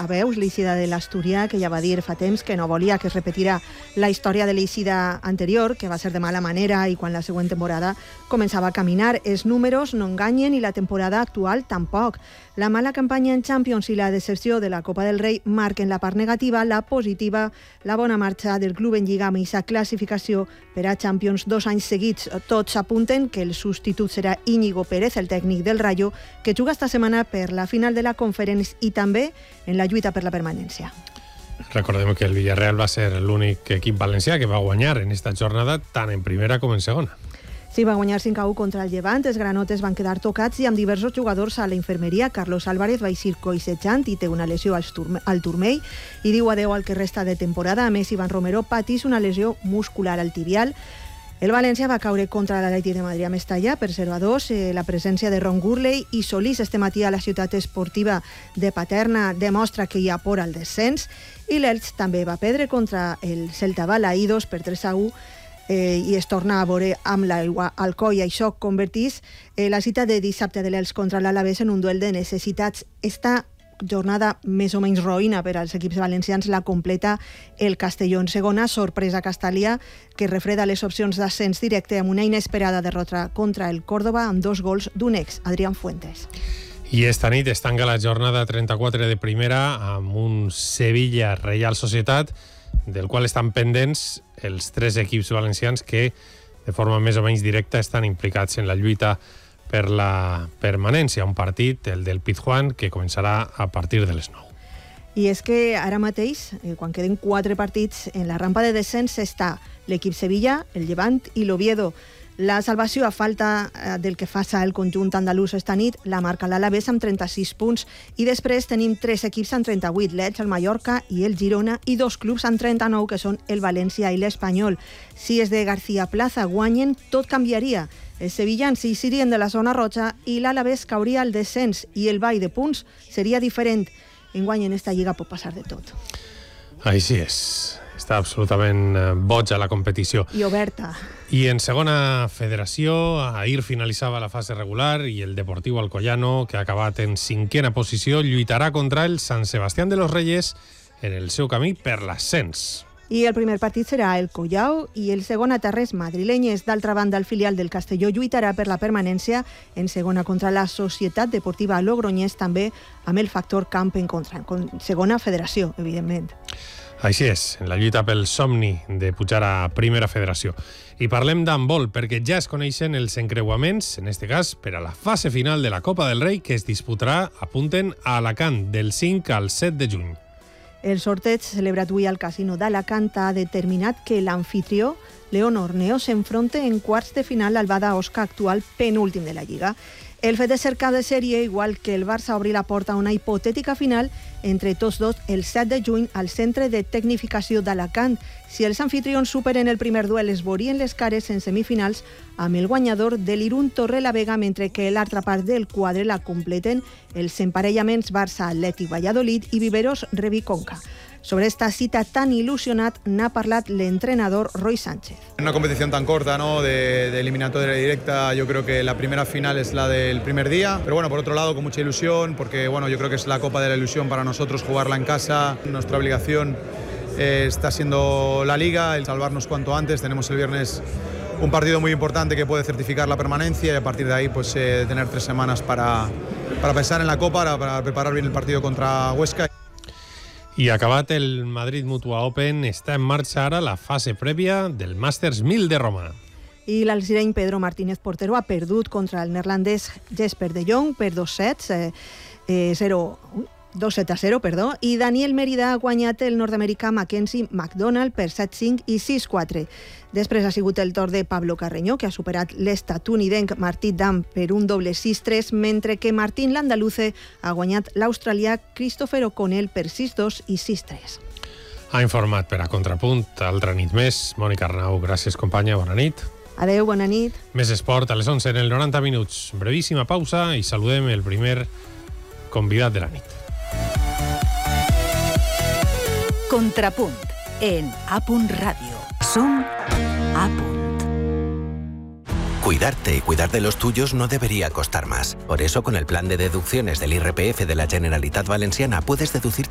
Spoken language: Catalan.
a veus l'eixida de l'Asturià, que ja va dir fa temps que no volia que es repetirà la història de l'eixida anterior, que va ser de mala manera i quan la següent temporada començava a caminar. Els números no enganyen i la temporada actual tampoc. La mala campanya en Champions i la decepció de la Copa del Rei marquen la part negativa, la positiva, la bona marxa del club en Lliga amb aquesta classificació per a Champions 2 anys seguits. Tots apunten que el substitut serà Íñigo Pérez, el tècnic del Rayo, que juga esta setmana per la final de la Conference i també en la lluita per la permanència. Recordem que el Villarreal va ser l'únic equip valencià que va guanyar en esta jornada tant en primera com en segona. Sí, va guanyar 5-1 contra el Llevant, els granotes van quedar tocats i amb diversos jugadors a la infermeria. Carlos Álvarez va eixir coixejant i té una lesió al turmell i diu adeu al que resta de temporada. A més, Iván Romero patís una lesió muscular al tibial. El València va caure contra l'Atlètic de Madrid a Mestalla per 0-2. La presència de Ron Gurley i Solís este matí a la ciutat esportiva de Paterna demostra que hi ha por al descens, i l'Elx també va perdre contra el Celta Balaïdos per 3-1 i es torna a veure amb l'aigua al coll. Això convertís la cita de dissabte de l'Elx contra l'Alavés en un duel de necessitats. Esta jornada més o menys roïna per als equips valencians la completa el Castelló en segona. Sorpresa Castalia, que refreda les opcions d'ascens directe amb una inesperada derrota contra el Córdoba amb 2 gols d'un ex, Adrián Fuentes. I esta nit es tanca la jornada 34 de primera amb un Sevilla Reial Societat, del qual estan pendents els 3 equips valencians que de forma més o menys directa estan implicats en la lluita per la permanència. Un partit, el del Pizjuán, que començarà a partir de les 9. I és que ara mateix, quan queden 4 partits, en la rampa de descens està l'equip Sevilla, el Llevant i l'Oviedo. La salvació a falta del que faça el conjunt andalús esta nit la marca l'Alavés amb 36 punts i després tenim 3 equips amb 38, l'Elx, el Mallorca i el Girona, i 2 clubs amb 39 que són el València i l'Espanyol. Si és de García Plaza guanyen, tot canviaria. Els sevillans s'eixirien de la zona roja i l'Alavés cauria al descens i el ball de punts seria diferent. Enguany en esta lliga pot passar de tot. Així és. Està absolutament boja la competició. I oberta. I en segona federació, ahir finalitzava la fase regular i el Deportiu Alcoyano, que ha acabat en 5a posició, lluitarà contra el Sant Sebastián de los Reyes en el seu camí per l'ascens. I el primer partit serà el Collao i el segon a terres madrilenyes. D'altra banda, el filial del Castelló lluitarà per la permanència en segona contra la Societat Deportiva Logroñés, també amb el factor camp en contra. Segona federació, evidentment. Així és, en la lluita pel somni de pujar a primera federació. I parlem d'handbol, perquè ja es coneixen els encreuaments, en este cas, per a la fase final de la Copa del Rei, que es disputarà, apunten, a Alacant, del 5 al 7 de juny. El sorteig celebrat avui al Casino d'Alacant ha determinat que l'anfitrió, León Orneo, s'enfronta en quarts de final al Bada Osca, actual penúltim de la Lliga. El fet de ser cap de sèrie, igual que el Barça obri la porta a una hipotètica final entre tots dos el 7 de juny al Centre de Tecnificació d'Alacant. Si els anfitrions superen el primer duel, es veurien les cares en semifinals amb el guanyador de l'Irún Torrelavega, mentre que l'altra part del quadre la completen els emparellaments Barça-Atlètic Valladolid i Viveros Rebi-Conca. Sobre esta cita tan ilusionat n'ha parlat l'entrenador Roy Sánchez. En una competición tan corta, ¿no? de eliminatoria directa, yo creo que la primera final es la del primer día, pero bueno, por otro lado con mucha ilusión, porque bueno, yo creo que es la Copa de la Ilusión para nosotros jugarla en casa. Nuestra obligación está siendo la Liga, el salvarnos cuanto antes. Tenemos el viernes un partido muy importante que puede certificar la permanencia y a partir de ahí pues tener 3 semanas para pensar en la Copa, para preparar bien el partido contra Huesca. I acabat el Madrid Mutua Open, està en marxa ara la fase prèvia del Masters 1000 de Roma. I l'alzireny Pedro Martínez Portero ha perdut contra el neerlandès Jesper de Jong per 2-0, i Daniel Mérida ha guanyat el nord-americà Mackenzie McDonald per 7-5 i 6-4. Després ha sigut el torn de Pablo Carreño, que ha superat l'estatunidenc Martí Dam per un doble 6-3, mentre que Martín Landaluce ha guanyat l'australià Christopher O'Connell per 6-2 i 6-3. Ha informat per a Contrapunt, altra nit més. Mònica Arnau, gràcies companya, bona nit. Adeu, bona nit. Més esport a les 11 en el 90 minuts. Brevíssima pausa i saludem el primer convidat de la nit. Contrapunt en A. Radio. Som A. Cuidarte y cuidar de los tuyos no debería costar más. Por eso, con el plan de deducciones del IRPF de la Generalitat Valenciana puedes deducir